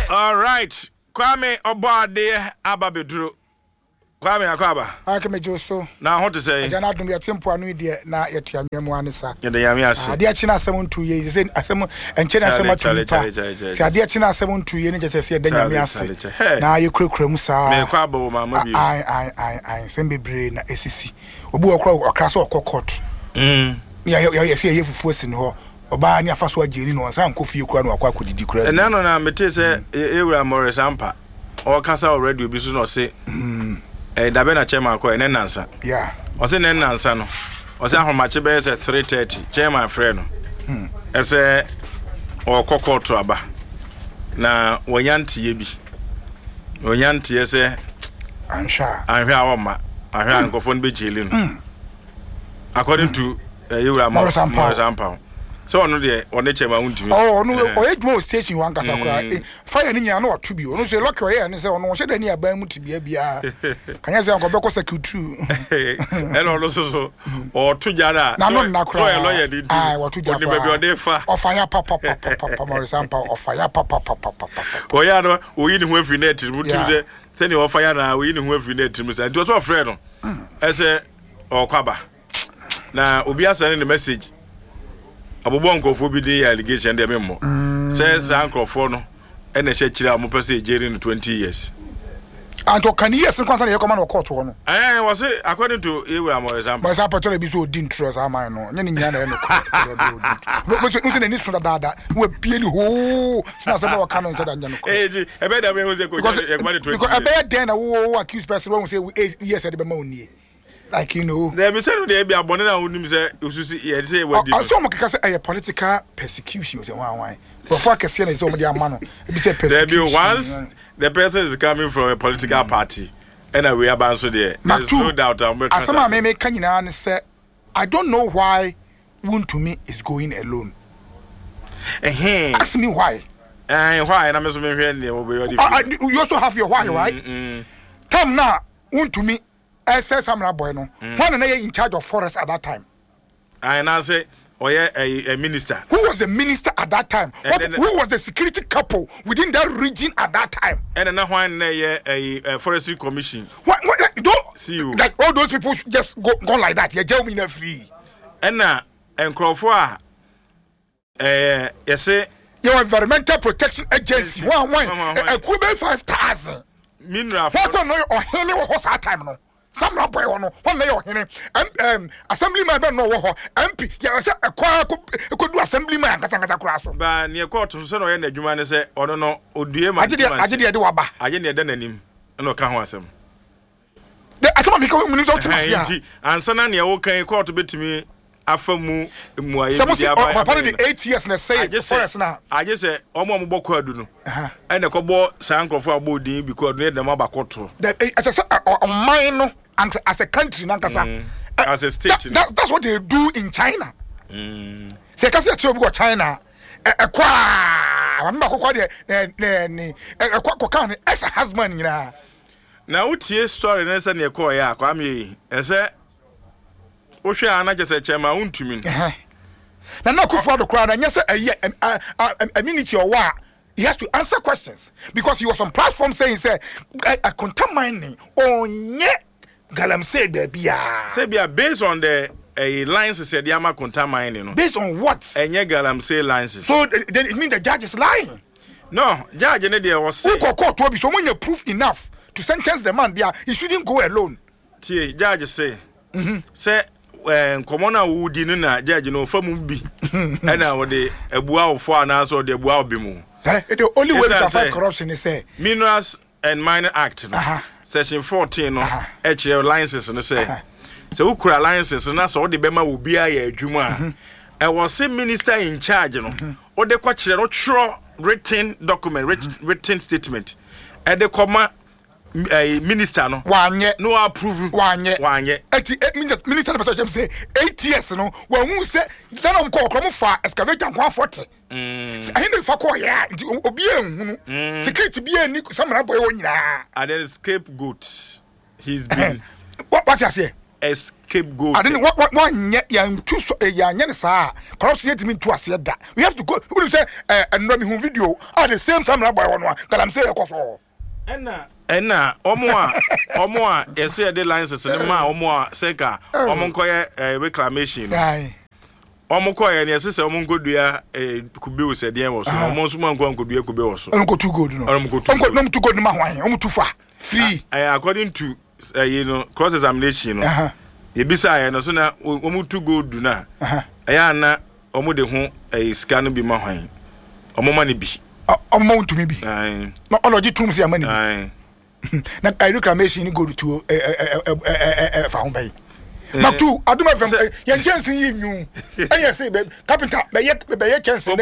All right. Kwame Obade Ababedru. Kwame Akwaba. Akeme Joso. Now what to say? Jana dum ya tempo anu de na yetiam yemu anisa. Ye de yame ase. Ade akina asem ntu ye se asem enche na asem atu pa. Se ade akina asem ntu ye ne jese se de nyame ase. Na ye kurakura mu sa. Me kwa bo mama bi. Ai sem bebre na esisi. Obu okra okra so okokot. Ya se ye fufu esi no. Oba ni afaso ageri no nsa nkofie kura no akwa kodidi kura. Na no na mete se Ewura Morris Ampa. O kasa already obi so no se. Dabe na chairman ko ene nansa. Yeah. O se ne nansa no. O se ahomache be se 3:30 chairman frɛ no. Ese o kokoto aba. Na wonyantie bi. Wonyantie se ansha. Anhwe awoma. Anhwe ankofo no be jeli no. According to Ewura Morris Ampa. So no de on the chairman untimi. Oh no o edmo station wan kasa kura. Fire ni nya na otu bi. Ono se lock oye ni se ono hye da ni aban mu tibia bia. Kanya se anko be ko security. Elo lo so o tu jara. Na no na kura. Lawyer di. Ah o tu jara. Oni be bi o de fa. O fire papa Morris Ampa o fire papa. O ya no o yi ni ho afri net mu tim se se ni o fire na o yi ni ho afri net mu se. Nti o so frɛ no. Ese o kwaba. Na obi asane the message. Abobo nkofo bi dey allegation dey memmo. Says nkofo no e na hye kire am pese ejeri no 20 years. Anto kan years nko ansana ye come na court wo no. Was it according to Ewura Morris Ampa. But sa patro bi so odin trust aman no. Nya ni nya na e no ko. But so ni so da we pie ni ho. So na say we kan no say da nya no ko. Ji e be da me ho say ko e come 20. Because e be den na wo accuse person we say yes e be ma onie. Like there be say no dey be abone na onim say osusu ye say we di. So mo keka say a political persecution say wan. Before kese na say o mo dey amano. E be say persecution. There be once the person is coming from a political party and we are so there. There's no doubt about Asama me kan nyina ne say I don't know why Wontumi is going alone. Ask me why. Why na me so me hwe ne you also have your why, right? Time na Wontumi SS Samra boy no. When na in charge of forest at that time. I now say a minister. Who was the minister at that time? Who was the security couple within that region at that time? And now when a forestry commission. What see you. Like all those people just go like that. You jail me na free. And now Crawford you say your environmental protection agency one equipment 5,000. Mineral. What no or any horse at time no. Some boy no one may or him assemblyman no wo MP ya say ekwa do assemblyman kasa kura so ba ne court so no ye na adwuma ne say ono no odue ma agye de waba agye ne de nanim na ka ho asem de asema me ka mu so tumafia ansa na ne wo kan court betimi afamu muaye bi dia ba papa de 8 years na say forest na agye say omo bokọ adu no e na kọbọ sankrofo abodin because ne dem abakoto say mine no as a country nankasa as a state that's what they do in China. Say kasi ati obi go China ekwa amba kokwa de ne ekwa kan as a husband nyina na utie story na say ne ekwa ya akwa me ese o hwe anaje say chema untumi na kufu do kra na nya say a minute or wa he has to answer questions because he was on platform saying say a contaminating onye galamsey bia say bia based on the lines said yama contaminating no based on what enye galamsey lines so then it means the judge is lying. No judge ne there was say court to be so when you proof enough to sentence the man there he shouldn't go alone. Tie judge say say komona wudi no na judge no famu bi na wo de abua ofo anaso de abua obimu. The only way to fight corruption is say Minerals and Mining Act no section 14 no licenses no say so ukura licenses na so de bema obi aye adwuma e was say minister in charge no o de kwa kire no tro written document written statement e de koma minister no wanye no approve wanye eti minister na person say 8 years no when who say dan am ko okromo fa excavator kwa 40 ahin fa ko ya obi ehunu security bi ani samara boy wonyina and then scapegoat he's been what you say Cape Gold. I didn't one young two young sa corruption to me to us that we have to go. Who say and run me video at the same time by one that I'm saying Enna omo a ese de licenses ne ma omo a seka omo nkoye reclamation omo koye ne ese se omo ngodua kube wo se de wo so omo nso ma nkodua kube wo so omo too good no omo too good ma hwan omo too far free according to cross examination no ye bisa ye no so na omo too good na aya na omo de ho sika no bi ma hwan omo ma ne bi omo ntumi bi na ology tum se amani na reclamation go to found by Maktu aduma fam yan chance yi nyu enya say carpenter be chance me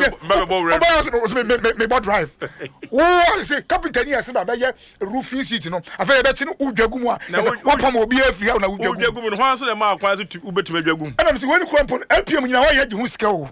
drive oh say carpenter ni say be roofing sheet no afa be tin udwagu mu a one pam obi afia na udwagu mu no ho so le ma akwa so ubetuma dwagu ana say when kwampo LPM nyina wa ye hu sika o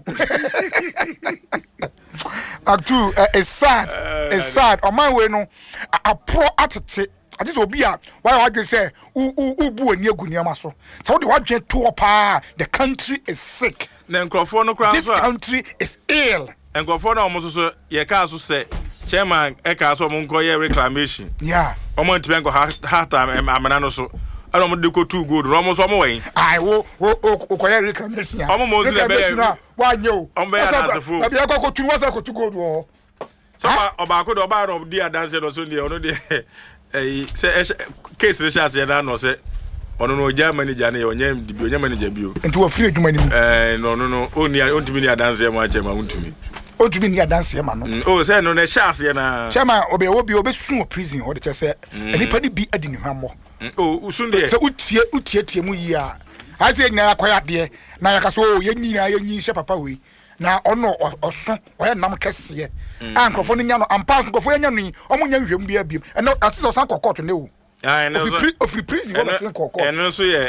Maktu is sad o man we no a pro atete I just obi a why I say ubu ani agunia so so the wadwen to pa the country is sick na nkrofo no kra so this country is ill nkrofo na omo so ye ka so say chairman e ka so omo nko ye reclamation yeah omo ntime nko hard time amana no so ana omo de ko too good no omo so omo wen ai wo ko ye reclamation ya omo mo so le be wa nye o omo be ya na sefo na be ko too wasa ko too good wo so oba ko do oba ro di adanse no so de ono de say case the chance ya no say ono no ja manager na onyam di bi onyam manager bio enti wo free adwuma ni mu no oni ontimi ni adanse ya ma chema ontimi ni adanse ya ma no say no na chance ya na chema obe su prison o de say enipa ni bi adi ni hwammo usunde say utie mu yi a ase nyina akoya de na yakaso yenyi hye papa we na ono oso oya nam kese ankrofo no nya no ampa nkofo nya no omo nya hwem bia biem eno atese osan kokot ne o of prison what osan kokot eno so ye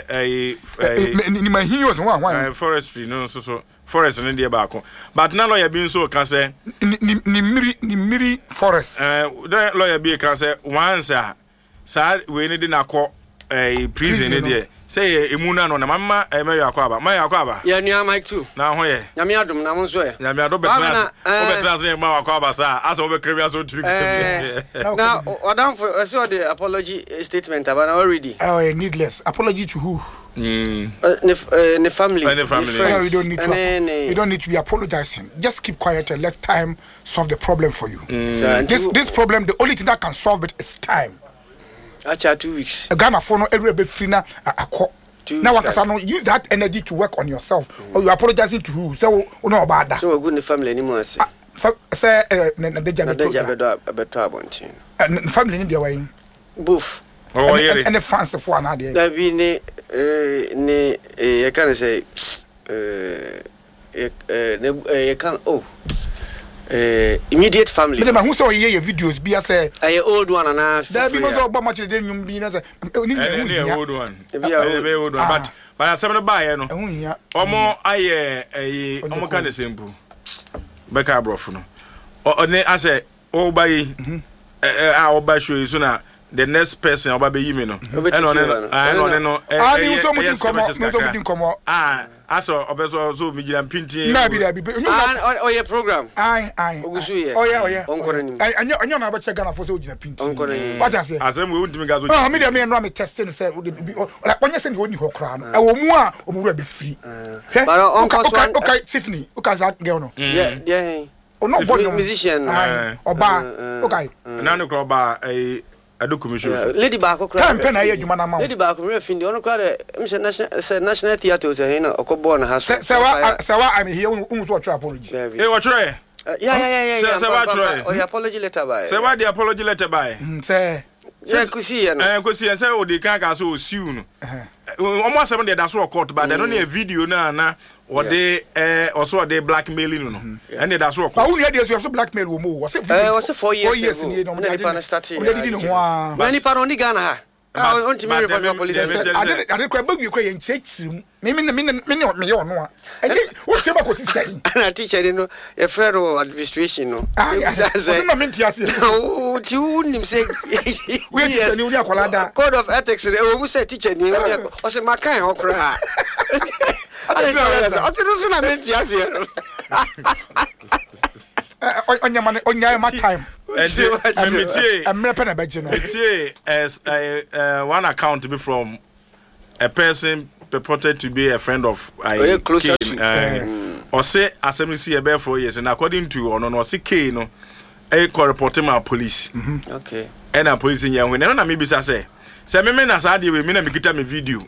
ni mahin yo so wan forestry no so forest no de ba ko but na lawyer bi so ka say ni miri forest the lawyer bi ka say once sa we ne de na ko prison ne de say emuna no na mama emeyo akwaba ya nua Mike too na ho ye nyame adom na monso ye nyame adom betra se ma akwaba sa asa wo be kremia so tiri na odam for say the apology statement about already needless apology to who the family you don't need to be apologizing. Just keep quiet and let time solve the problem for you. This problem, the only thing that can solve it is time. Acha 2 weeks. Ghana for no every bit free now. Now one use that energy to work on yourself. Or you apologizing to who? So no about that. So we're good in the family anymore. Say family in the way. Both. Oh yeah. And the fancy for another. That be I can't say you can immediate family. But who saw your videos be as a old one and I there be no about much than you be as a old one. But some buy no. Omo aye omo kind of simple. Beka brofo no. Oni ase o buy buy show you so na the next person oba be yimi no. No. Aso obeso so mi giran pinti na bi your program ogusu ye onkoranim anya na ba che Ghana for so gina pinti what I say asem we untimi ga so me dey me no me testing say onye se ni oni ho kra no e wo mu a o mu wura be free but okay Tiffany okay that girl no yeah no boy musician oba okay na no kro ba ado commission lady ba ko kra time pen aye adwuma na ma lady ba ko me fin de ono kra de national theatre so he na okobo na ha say wa I'm here so try apology what try yeah say what try or apology letter by say what the apology letter by say kusi ya no kusi ya say o de kan ka so siu no omo asem de da so court ba de no na video na or they also they blackmailing no and they that's what but who dey so blackmail wo mo was it 4 years ni no many pan started already no ho many pan on Ghana ha on to me report police I did kwa bag you kwa yen chechirim me ono a eye what se ba ko si say na teacher no e friend o administration no say na menti ase o ti unim say we teacher ni uni akola da code of ethics e o mu say teacher ni o say makan o kra o ti no so na menti ase onya my time and me pen abeje no as one account to be from a person purported to be a friend of closer to or say assembly see about 4 years and according to no say K no e ko report my police okay and a police in here when na me bisa say me na sa de we me na me kita me video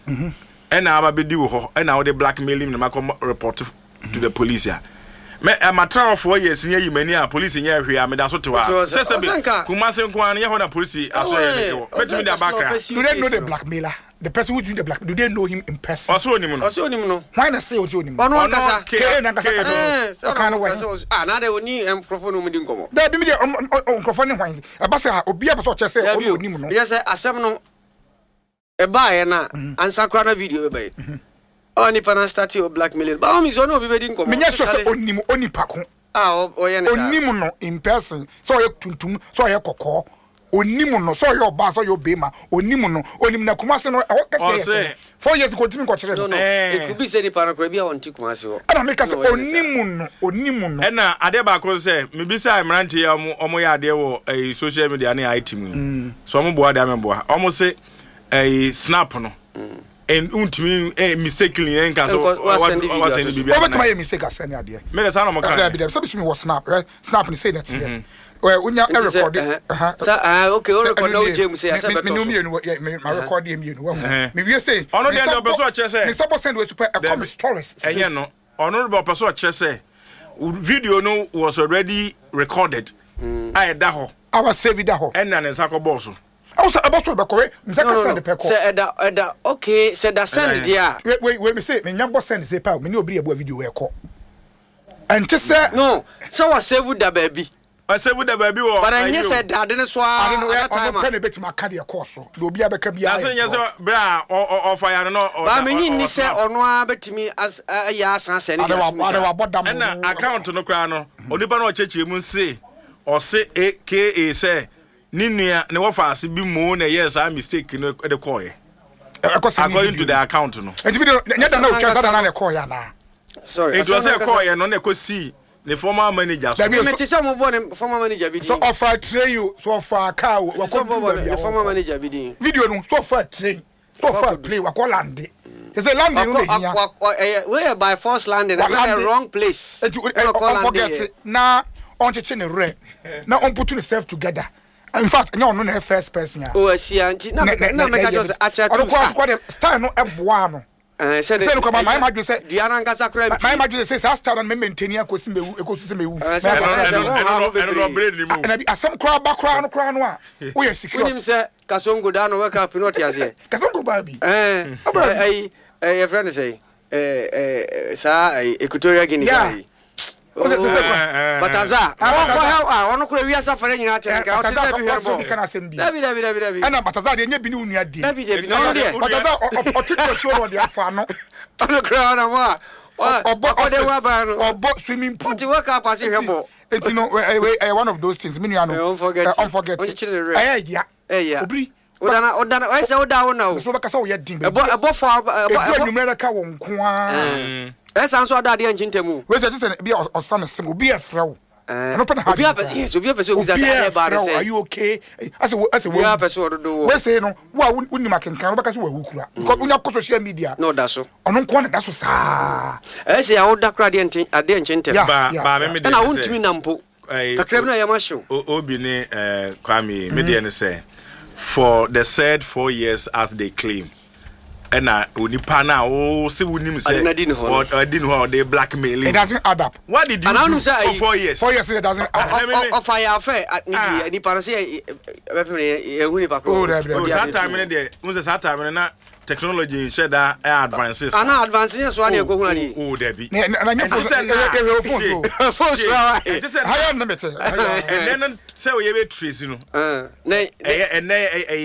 and na aba be di wo ho and na wo de blackmail him na come report to the police ya me a trial 4 years near you many police in here hwe me da so to wa say kuma se nko an ye ho na police aso ye me let me da background do they know the blackmailer the person who doing the black do they know him in person also onim no why na say onim ono kasa na kasa kind of way na de oni microphone no mudi nkomo da bi me de microphone ni hwan e ba say obi a person chese ono onim no yes asem no e ba ye na ansa kra na video e ba ye oni pana start o blackmailing ba o mi so no obi be di nkomo me nya so onim oni pako o ye na onim no in person so ye tuntum so ye kokko onimu no so your boss so your bema onimu no onim na kumase no e 4 years continue ko chere no e could be say ni para bia on ti kumase ho ana make say onimu no e na ade ba ko say me bi say mrantie ya omo ya ade wo social media na IT mu so omo bo ade ameboa omo say snap no en untimi mistakenly en ka so what send bibia what my mistake asend ade me say na mo kan be so be was snap right snap ni say that here well unya record okay o record no James say asabeto me record him you know me we say ono dey the person che say me suppose send we super a comment stories enye no ono the person che say video no was already recorded I da ho I was save da ho and na nsa ko boss I was about to be correct me say send the peko say eda okay say da send dia wait me say me nyambo send say pa me ni obi e bo video we ko and to say no so was save da baby I say with the baby or but I said that didn't so I don't know where time I bet my card your course so do obi abeka bia yes bra or fire no but me ni say ono abetimi as ya san send na account no kra no onipa no cheche mu say o say aka say ni nua ne wo fa ase bi mu na yes I mistake no de call according to the account no and video nyada na o twa na na call ya na sorry it was a call ya no na ko see the former manager so me tell some boy former manager bi so offer tray you so offer car we call the former manager bi din video no so offer tray so offer play we call land they say land no here we by force landing that's a wrong place forget na on chichi ne re na on put yourself together in fact no no first person ya oh see anti na make just acha to style no eboa no said no come my imagine say Diana Nkasa kra my imagine say start and maintain akosi mewu ekosi mewu na bi asem kra ba kra no a wo ye secure unim say kasongo da no wake up no tiase kasongo ba bi your friend say sa Equatorial Guinea Bataza ono kura wi asafare nyina chenka o tete bi herbo David ana Bataza de nya bi ni unua de David no de Bataza o tete so no de afa no ono kura na mo obo de wa ba no obo swimming pool ti wake up as herbo it's you know one of those things me no unforget yeah obri odana why say oda na o so baka say o ye din be ebo for ebo numero ka won ko a esa nso ada de nchintemu we say be osam sim obi e frew no pe na obi yes obi person who say about say are you okay as we are person ododo we say no wa wonni makenkan baka say wa hukura because unya ko social media no da so ono nko na da so saa say ya oda kra de nchintemu ba me de na wontimi na mpo kakra bi na ya masho obi ni Kwame me de ne say for the said 4 years as they claim and onipa na o se wonim say or didn't know they blackmailing it doesn't add up what did you do for 4 years 4 years it doesn't add up of fire affair ni para say e huni pa ko that time there we say that time na technology share that advances ana advances so na go huna ni o there be na nya phone phone higher number and then say we be trace no na